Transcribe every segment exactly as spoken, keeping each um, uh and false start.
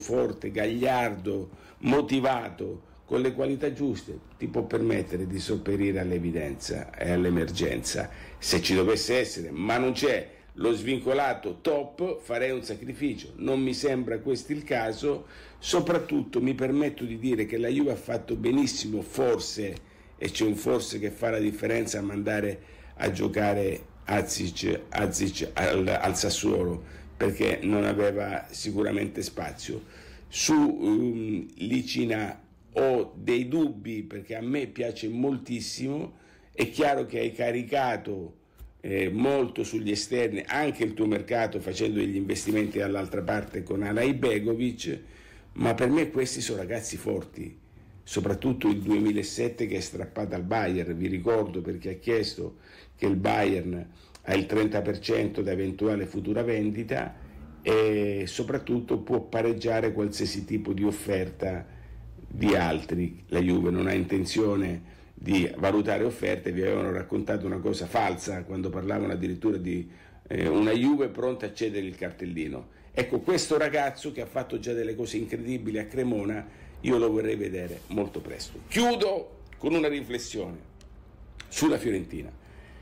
forte, gagliardo, motivato, con le qualità giuste, ti può permettere di sopperire all'evidenza e all'emergenza, se ci dovesse essere, ma non c'è lo svincolato top, farei un sacrificio. Non mi sembra questo il caso. Soprattutto mi permetto di dire che la Juve ha fatto benissimo, forse, e c'è un forse che fa la differenza, a mandare a giocare Azic, Azic al, al Sassuolo, perché non aveva sicuramente spazio. Su um, Licina ho dei dubbi, perché a me piace moltissimo. È chiaro che hai caricato eh, molto sugli esterni anche il tuo mercato, facendo degli investimenti dall'altra parte con Alay Begovic, ma per me questi sono ragazzi forti, soprattutto il duemilasette che è strappato al Bayern. Vi ricordo, perché ha chiesto, che il Bayern ha il trenta per cento da eventuale futura vendita e soprattutto può pareggiare qualsiasi tipo di offerta di altri. La Juve non ha intenzione di valutare offerte. Vi avevano raccontato una cosa falsa quando parlavano addirittura di eh, una Juve pronta a cedere il cartellino. Ecco, questo ragazzo che ha fatto già delle cose incredibili a Cremona, io lo vorrei vedere molto presto. Chiudo con una riflessione sulla Fiorentina.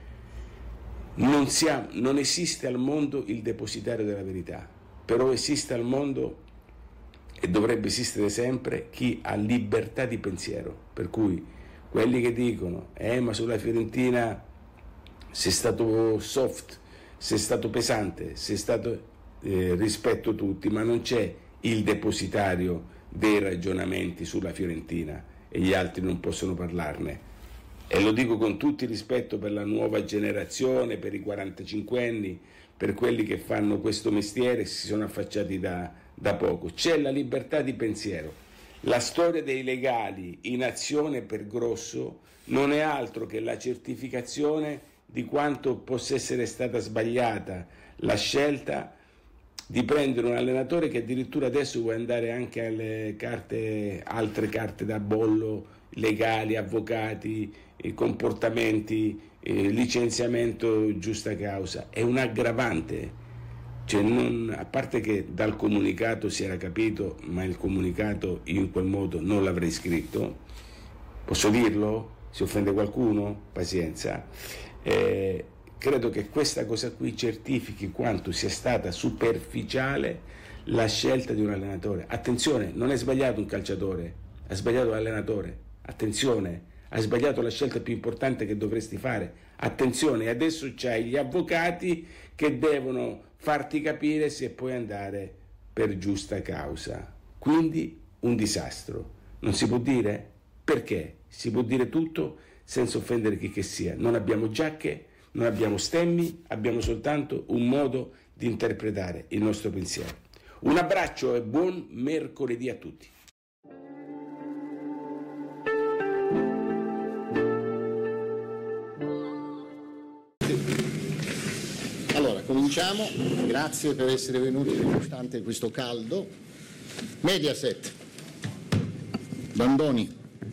Non, siamo, non esiste al mondo il depositario della verità, però esiste al mondo, e dovrebbe esistere sempre, chi ha libertà di pensiero. Per cui quelli che dicono eh ma sulla Fiorentina sei stato soft, sei stato pesante, sei stato eh, rispetto tutti, ma non c'è il depositario dei ragionamenti sulla Fiorentina e gli altri non possono parlarne. E lo dico con tutto il rispetto per la nuova generazione, per i quarantacinquenni, per quelli che fanno questo mestiere e si sono affacciati da, da poco. C'è la libertà di pensiero. La storia dei legali in azione per Grosso non è altro che la certificazione di quanto possa essere stata sbagliata la scelta di prendere un allenatore che addirittura adesso vuole andare anche alle carte, altre carte da bollo, legali, avvocati, eh, comportamenti, eh, licenziamento giusta causa. È un aggravante. Cioè non, a parte che dal comunicato si era capito, ma il comunicato io in quel modo non l'avrei scritto. Posso dirlo? Si offende qualcuno? Pazienza. Eh, credo che questa cosa qui certifichi quanto sia stata superficiale la scelta di un allenatore. Attenzione, non è sbagliato un calciatore, ha sbagliato l'allenatore. Attenzione, hai sbagliato la scelta più importante che dovresti fare. Attenzione, adesso c'hai gli avvocati che devono farti capire se puoi andare per giusta causa. Quindi un disastro. Non si può dire? Perché? Si può dire tutto senza offendere chi che sia. Non abbiamo giacche, non abbiamo stemmi, abbiamo soltanto un modo di interpretare il nostro pensiero. Un abbraccio e buon mercoledì a tutti. Allora, cominciamo. Grazie per essere venuti nonostante questo caldo. Mediaset. Bandoni.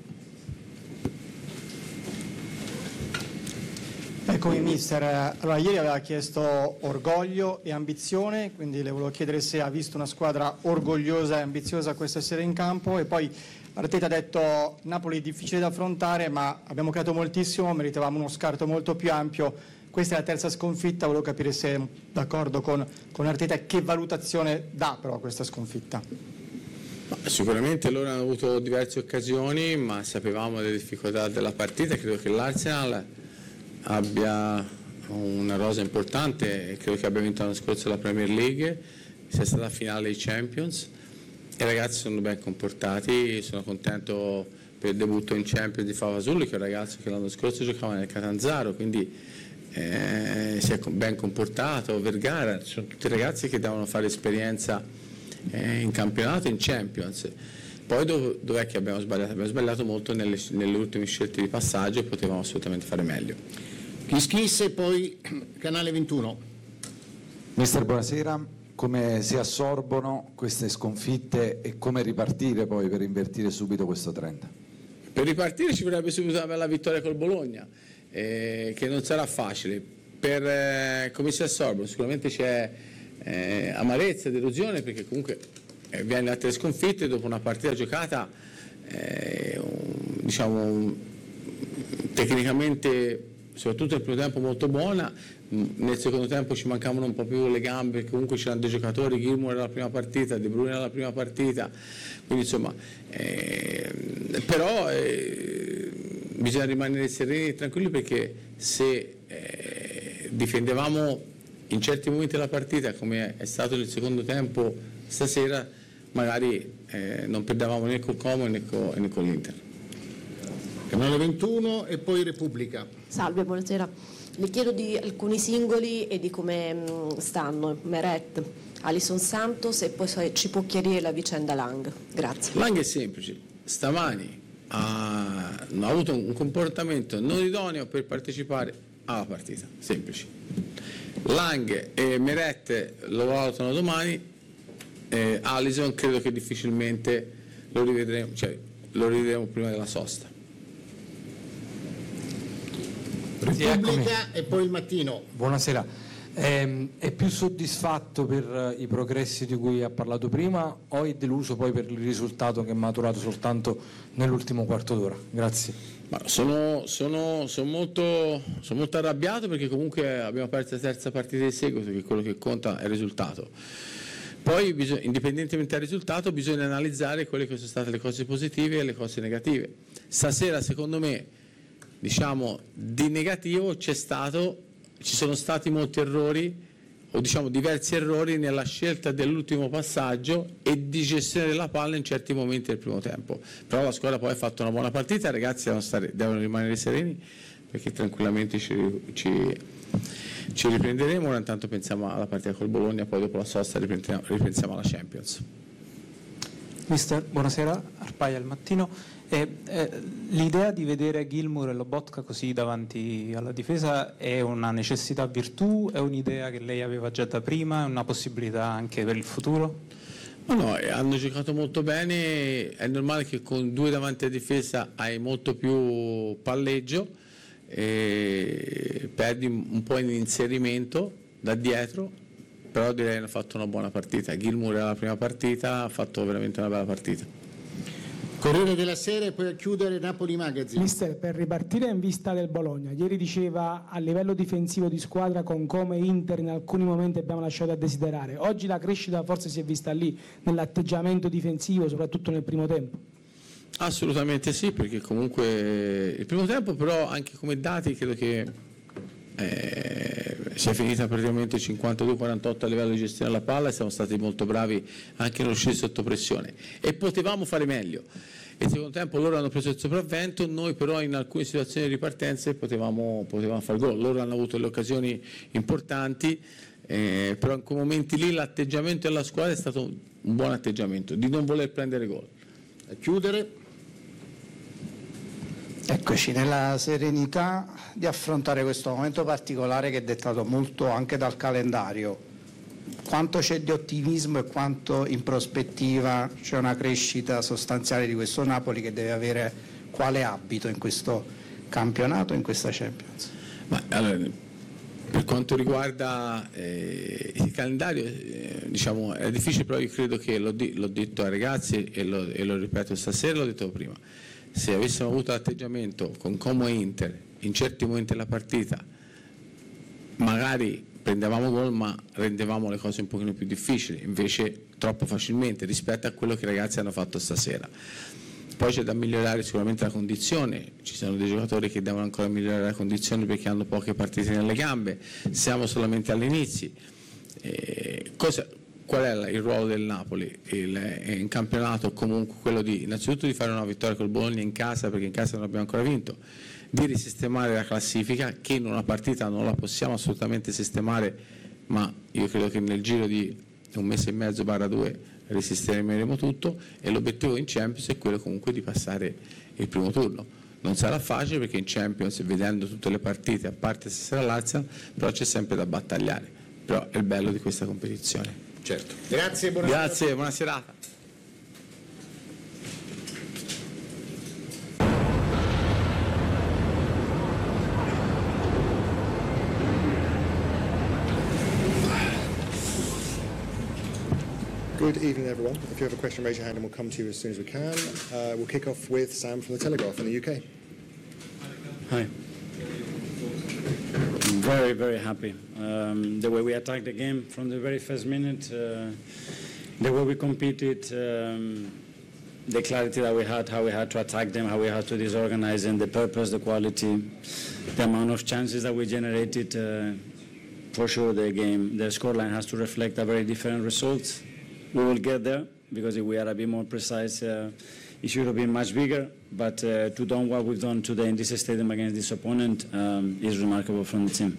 Eccomi mister, allora ieri aveva chiesto orgoglio e ambizione, quindi le volevo chiedere se ha visto una squadra orgogliosa e ambiziosa questa sera in campo, e poi Arteta ha detto Napoli è difficile da affrontare ma abbiamo creato moltissimo, meritavamo uno scarto molto più ampio, questa è la terza sconfitta, volevo capire se è d'accordo con, con Arteta e che valutazione dà però a questa sconfitta. Sicuramente loro hanno avuto diverse occasioni ma sapevamo delle difficoltà della partita, credo che l'Arsenal abbia una rosa importante e credo che abbia vinto l'anno scorso la Premier League, sia stata la finale dei Champions e i ragazzi sono ben comportati. Sono contento per il debutto in Champions di Fava Zulli, che è un ragazzo che l'anno scorso giocava nel Catanzaro, quindi eh, si è ben comportato. Vergara, sono tutti ragazzi che devono fare esperienza eh, in campionato e in Champions. Poi dov- dov'è che abbiamo sbagliato? Abbiamo sbagliato molto nelle, nelle ultime scelte di passaggio e potevamo assolutamente fare meglio. Chi scrisse poi Canale ventuno. Mister, buonasera. Come si assorbono queste sconfitte e come ripartire poi per invertire subito questo trend? Per ripartire ci vorrebbe subito una bella vittoria col Bologna, eh, che non sarà facile. Per, eh, come si assorbono? Sicuramente c'è eh, amarezza, delusione, perché comunque eh, viene a tre sconfitte dopo una partita giocata eh, un, diciamo un, tecnicamente, soprattutto nel primo tempo, molto buona. Nel secondo tempo ci mancavano un po' più le gambe, perché comunque c'erano dei giocatori, Gilmour era la prima partita, De Bruyne era la prima partita, quindi insomma eh, però eh, bisogna rimanere sereni e tranquilli, perché se eh, difendevamo in certi momenti della partita come è stato nel secondo tempo stasera, magari eh, non perdevamo né col Como né con, né con l'Inter. Canale ventuno e poi Repubblica. Salve, buonasera. Le chiedo di alcuni singoli e di come mh, stanno. Meret, Alison Santos, e poi se ci può chiarire la vicenda Lang. Grazie. Lang è semplice. Stamani ha, ha avuto un comportamento non idoneo per partecipare alla partita. Semplice. Lang e Meret lo valutano domani. Eh, Alison credo che difficilmente lo rivedremo, cioè lo rivedremo prima della sosta. Repubblica e poi Il Mattino. Buonasera. Eh, è più soddisfatto per i progressi di cui ha parlato prima o è deluso poi per il risultato che è maturato soltanto nell'ultimo quarto d'ora? Grazie. Ma sono, sono, sono, molto, sono molto arrabbiato, perché comunque abbiamo perso la terza partita di seguito, che quello che conta è il risultato. Poi, bisogna, indipendentemente dal risultato, bisogna analizzare quelle che sono state le cose positive e le cose negative. Stasera, secondo me, diciamo di negativo c'è stato, ci sono stati molti errori, o diciamo diversi errori nella scelta dell'ultimo passaggio e di gestione della palla in certi momenti del primo tempo. Però la squadra poi ha fatto una buona partita, i ragazzi devono, stare, devono rimanere sereni, perché tranquillamente ci, ci, ci riprenderemo. Ora intanto pensiamo alla partita col Bologna, poi dopo la sosta riprendiamo, ripensiamo alla Champions. Mister, buonasera, Arpaia al Mattino. Eh, eh, l'idea di vedere Gilmour e Lobotka così davanti alla difesa è una necessità virtù, è un'idea che lei aveva già da prima, è una possibilità anche per il futuro? No, no, hanno giocato molto bene, è normale che con due davanti a difesa hai molto più palleggio, e perdi un po' in inserimento da dietro, però direi che hanno fatto una buona partita. Gilmour era la prima partita, ha fatto veramente una bella partita. Corriere della Sera e poi a chiudere Napoli Magazine. Mister, per ripartire in vista del Bologna, ieri diceva a livello difensivo di squadra con come Inter in alcuni momenti abbiamo lasciato a desiderare. Oggi la crescita forse si è vista lì, nell'atteggiamento difensivo, soprattutto nel primo tempo. Assolutamente sì, perché comunque il primo tempo, però anche come dati credo che eh, si è finita praticamente cinquantadue quarantotto a livello di gestione della palla, e siamo stati molto bravi anche a uscire sotto pressione e potevamo fare meglio. Il secondo tempo loro hanno preso il sopravvento, noi però in alcune situazioni di ripartenza potevamo, potevamo fare gol. Loro hanno avuto le occasioni importanti, eh, però in quei momenti lì l'atteggiamento della squadra è stato un buon atteggiamento, di non voler prendere gol. A chiudere. Eccoci, nella serenità di affrontare questo momento particolare che è dettato molto anche dal calendario, quanto c'è di ottimismo e quanto in prospettiva c'è una crescita sostanziale di questo Napoli, che deve avere quale abito in questo campionato, in questa Champions? Ma, allora, per quanto riguarda eh, il calendario, eh, diciamo, è difficile, però io credo che l'ho, di, l'ho detto ai ragazzi e lo, e lo ripeto stasera, l'ho detto prima. Se avessimo avuto l'atteggiamento con Como e Inter in certi momenti della partita, magari prendevamo gol ma rendevamo le cose un pochino più difficili, invece troppo facilmente rispetto a quello che i ragazzi hanno fatto stasera. Poi c'è da migliorare sicuramente la condizione, ci sono dei giocatori che devono ancora migliorare la condizione perché hanno poche partite nelle gambe, siamo solamente all'inizio. Eh, cosa, Qual è il ruolo del Napoli? Il, in campionato comunque quello di innanzitutto di fare una vittoria col Bologna in casa, perché in casa non abbiamo ancora vinto, di risistemare la classifica, che in una partita non la possiamo assolutamente sistemare, ma io credo che nel giro di un mese e mezzo barra due risistemeremo tutto, e l'obiettivo in Champions è quello comunque di passare il primo turno. Non sarà facile perché in Champions, vedendo tutte le partite, a parte stasera l'Arsenal, però c'è sempre da battagliare, però è il bello di questa competizione. Certo. Grazie, buona Grazie, buona serata. Good evening, everyone. If you have a question, raise your hand and we'll come to you as soon as we can. Uh, we'll kick off with Sam from The Telegraph in the U K. Hi. I'm very, very happy. Um, the way we attacked the game from the very first minute, uh, the way we competed, um, the clarity that we had, how we had to attack them, how we had to disorganize them, the purpose, the quality, the amount of chances that we generated. Uh, for sure, the game, the scoreline has to reflect a very different result. We will get there, because if we are a bit more precise, uh, it should have been much bigger. But uh, to do what we've done today in this stadium against this opponent um, is remarkable from the team.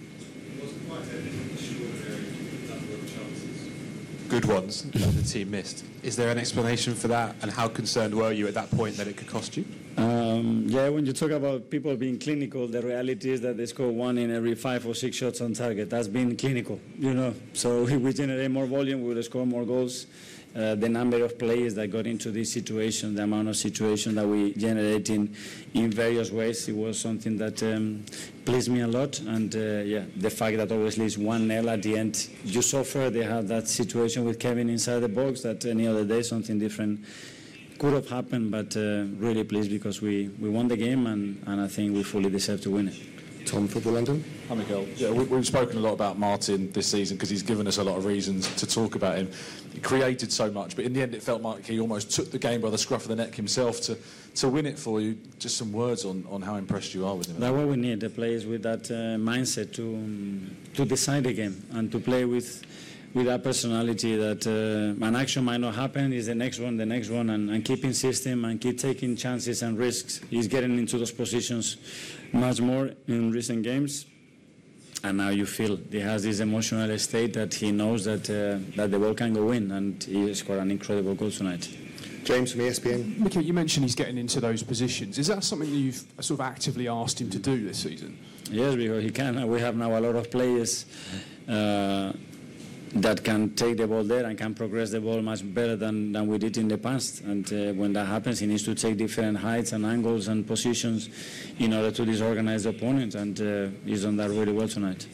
Good ones that the team missed. Is there an explanation for that, and how concerned were you at that point that it could cost you? Um, yeah, when you talk about people being clinical, the reality is that they score one in every five or six shots on target. That's been clinical, you know. So if we generate more volume, we will score more goals. Uh, the number of players that got into this situation, the amount of situations that we generate in, in various ways, it was something that um, pleased me a lot. And uh, yeah, the fact that obviously it's one nil at the end. You suffer, they had that situation with Kevin inside the box that any other day something different could have happened, but uh, really pleased because we, we won the game, and, and I think we fully deserve to win it. Tom, Football London. Hi, Miguel. Yeah, we, we've spoken a lot about Martin this season because he's given us a lot of reasons to talk about him. He created so much, but in the end it felt like he almost took the game by the scruff of the neck himself to, to win it for you. Just some words on, on how impressed you are with him. That's what we need, the players with that uh, mindset to, um, to decide the game and to play with with that personality that uh, an action might not happen, is the next one, the next one, and, and keep insisting and keep taking chances and risks. He's getting into those positions much more in recent games. And now you feel he has this emotional state that he knows that uh, that the ball can go in, and he scored an incredible goal tonight. James from E S P N. Mikel, you mentioned he's getting into those positions. Is that something that you've sort of actively asked him to do this season? Yes, because he can. We have now a lot of players uh, that can take the ball there and can progress the ball much better than, than we did in the past. And uh, when that happens, he needs to take different heights and angles and positions in order to disorganize the opponent, and uh, he's done that really well tonight.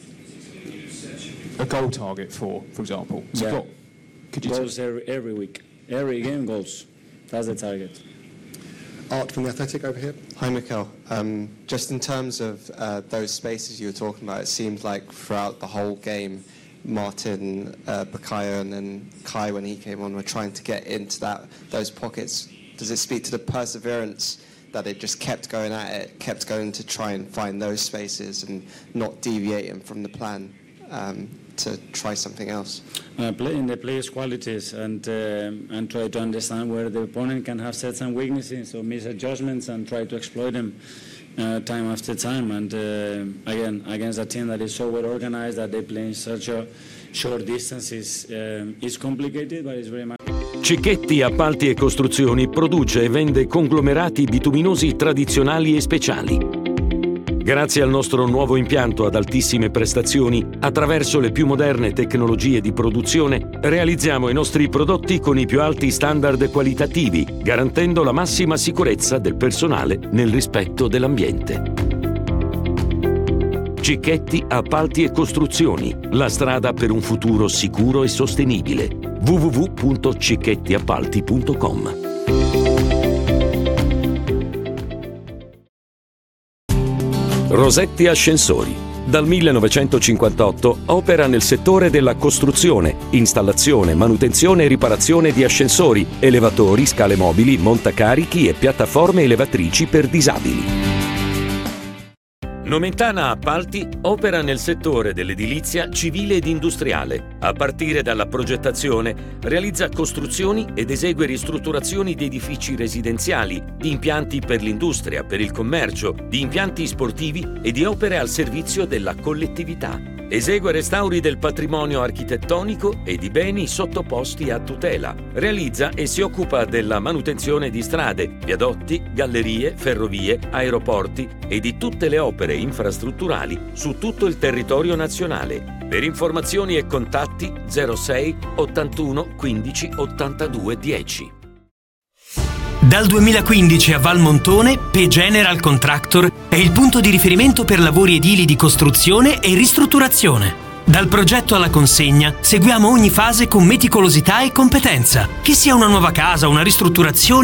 A goal target for, for example? Yeah. Got, could you goals every, every week. Every game, goals. That's the target. Art from The Athletic over here. Hi, Mikel. Um, just in terms of uh, those spaces you were talking about, it seemed like throughout the whole game, Martin, uh, Bukayo, and then Kai, when he came on, were trying to get into that those pockets. Does it speak to the perseverance that it just kept going at it, kept going to try and find those spaces and not deviating from the plan um, to try something else? Uh, play in the players' qualities and um, and try to understand where the opponent can have sets and weaknesses or misadjustments and try to exploit them uh, time after time. And uh, again, against a team that is so well organized that they play in such a short distances, um, it's complicated, but it's very much. Cicchetti Appalti e Costruzioni produce e vende conglomerati bituminosi tradizionali e speciali. Grazie al nostro nuovo impianto ad altissime prestazioni, attraverso le più moderne tecnologie di produzione, realizziamo i nostri prodotti con i più alti standard qualitativi, garantendo la massima sicurezza del personale nel rispetto dell'ambiente. Cicchetti Appalti e Costruzioni, la strada per un futuro sicuro e sostenibile. w w w punto cicchetti appalti punto com. Rosetti Ascensori. Dal millenovecentocinquantotto opera nel settore della costruzione, installazione, manutenzione e riparazione di ascensori, elevatori, scale mobili, montacarichi e piattaforme elevatrici per disabili. Nomentana Appalti opera nel settore dell'edilizia civile ed industriale. A partire dalla progettazione, realizza costruzioni ed esegue ristrutturazioni di edifici residenziali, di impianti per l'industria, per il commercio, di impianti sportivi e di opere al servizio della collettività. Esegue restauri del patrimonio architettonico e di beni sottoposti a tutela. Realizza e si occupa della manutenzione di strade, viadotti, gallerie, ferrovie, aeroporti e di tutte le opere infrastrutturali su tutto il territorio nazionale. Per informazioni e contatti zero sei ottantuno quindici ottantadue dieci. Dal duemilaquindici a Valmontone, P General Contractor è il punto di riferimento per lavori edili di costruzione e ristrutturazione. Dal progetto alla consegna seguiamo ogni fase con meticolosità e competenza. Che sia una nuova casa, una ristrutturazione